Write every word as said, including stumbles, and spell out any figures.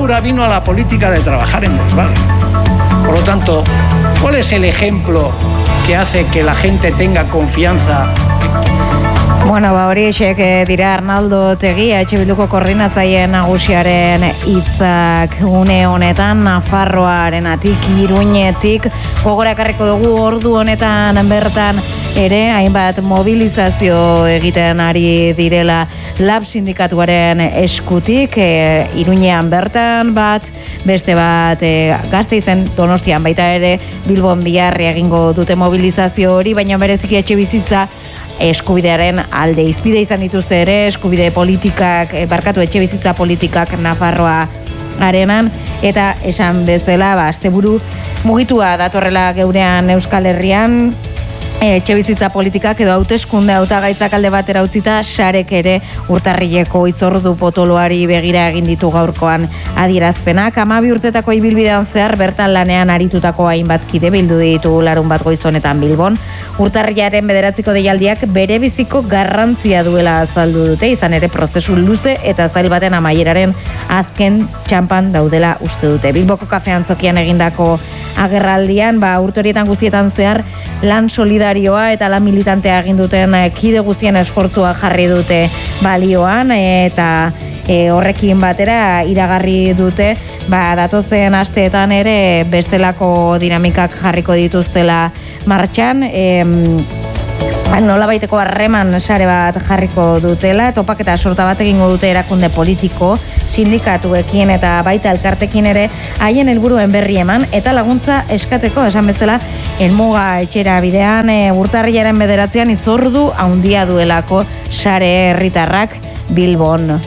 Laura vino a la política de trabajar en Volkswagen. Por lo tanto, ¿cuál es el ejemplo que hace que la gente tenga confianza? Bueno, ba hori esek dira Arnaldo Otegi, H Bilduko koordinatzaile nagusiaren hitzak une honetan Nafarroarenatik, Iruñetik, gogora ekarriko dugu ordu honetan bertan ere hainbat mobilizazio egiten ari direla Lab sindikatuaren eskutik, e, Iruñean bertan bat, beste bat e, Gasteizen, Donostian baita ere Bilbon biharri egingo dute mobilizazio hori, baina bereziki etxebizitza eskubidearen alde izpide izan dituzte ere, eskubide politikak, e, barkatu etxebizitza politikak Nafarroa arenan, eta esan bezala, ba, asteburu mugitua datorrela geurean Euskal Herrian, etxebizitza politikak edo hauteskunde hautagaitzak alde batera utzita, sarek ere urtarrileko hitzordu potoloari begira egin ditu gaurkoan adierazpenak. Hamabi urtetako ibilbidean zehar bertan lanean aritutako hainbat kide bildu ditu larun bat goiz honetan Bilbon. Urtarrilaren bederatziko deialdiak bere biziko garrantzia duela azaldu dute, izan ere prozesu luze eta zail baten amaieraren azken txampan daudela uste dute. Bilboko kafean zokian egindako agerraldian, ba, urte horietan guztietan zehar lan solidarioa eta lan militantea egin duten kide guztien esfortzua jarri dute balioan, eta e, horrekin batera iragarri dute ba, datozen asteetan ere bestelako dinamikak jarriko dituztela martxan, e, nola baiteko harreman sare bat jarriko dutela, topaketa sorta bat egingo dute erakunde politiko, sindikatuekin eta baita elkartekin ere haien helburuen berri eman eta laguntza eskateko, esan bezala helmuga etxera bidean e, urtarrilaren bederatzean hitzordu handia duelako sare herritarrak Bilbon.